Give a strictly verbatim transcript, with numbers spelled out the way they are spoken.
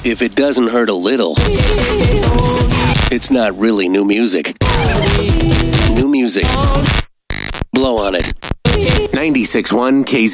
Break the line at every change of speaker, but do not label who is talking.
If it doesn't hurt a little, it's not really new music. New music. Blow on it. ninety-six point one K Z.